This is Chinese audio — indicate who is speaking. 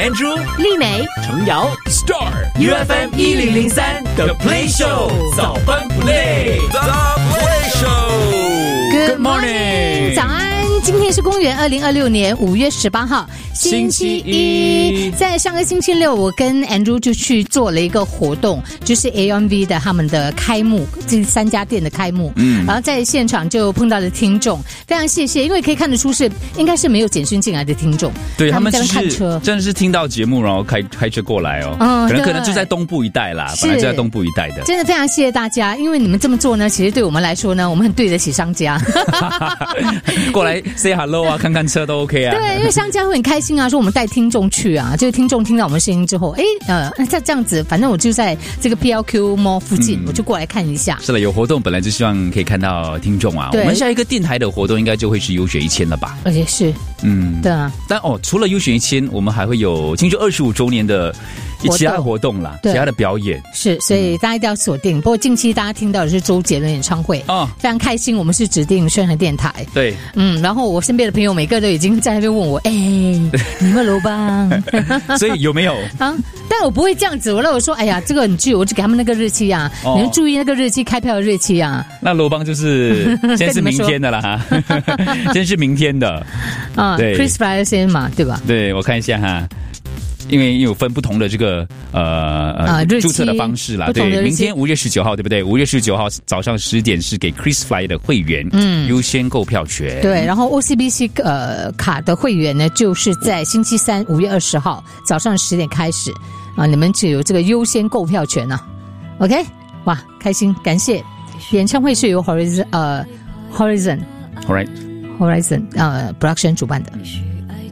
Speaker 1: Andrew、
Speaker 2: 丽美、
Speaker 1: 程瑶 Star UFM 1003 The Play Show 早班不累
Speaker 3: The Play Show。Good
Speaker 2: morning， 早安。今天是公元2026年5月18号，星期一。在上个星期六，我跟 Andrew 就去做了一个活动，就是 AMV 的他们的开幕，这3家店的开幕。然后在现场就碰到了听众，非常谢谢，因为可以看得出应该是没有简讯进来的听众，
Speaker 3: 对他们
Speaker 2: 在看车，
Speaker 3: 真的是听到节目然后开车过来哦。可能就在东部一带啦，本来就在东部一带的。
Speaker 2: 真的非常谢谢大家，因为你们这么做呢，其实对我们来说呢，我们很对得起商家。
Speaker 3: 过来 say hello 啊，看看车都 OK 啊。
Speaker 2: 对，因为商家会很开心啊，说我们带听众去啊，就是听众听到我们声音之后，这样子，反正我就在这个 PLQ Mall 附近，我就过来看一下。
Speaker 3: 是了，有活动本来就希望可以看到听众啊。我们下一个电台的活动应该就会是优选1000了吧？
Speaker 2: 也是，对啊。
Speaker 3: 但除了优选1000，我们还会有庆祝25周年的其他的活动啦，其他的表演
Speaker 2: 是，所以大家一定要锁定。不过近期大家听到的是周杰伦演唱会非常开心。我们是指定宣传电台，
Speaker 3: 对，
Speaker 2: 然后我身边的朋友每个都已经在那边问我，你们楼帮，
Speaker 3: 所以有没有
Speaker 2: 啊？但我不会这样子，我说，哎呀，这个很具，我就给他们那个日期啊，你们注意那个日期，开票的日期啊。
Speaker 3: 那楼帮就是先是明天的啦哈，先是明天的
Speaker 2: 啊，对 ，Chris Fry 先嘛，对吧？
Speaker 3: 对，我看一下哈。因为有分不同的这个注册的方式啦，对，明天5月19号对不对？5月19号早上10点是给 Chris Fly 的会员优先购票权。
Speaker 2: 对，然后 OCBC 卡的会员呢，就是在星期三5月20号早上10点开始啊，你们就有这个优先购票权啊。OK， 哇，开心，感谢。演唱会是由 Horizon Production 主办的。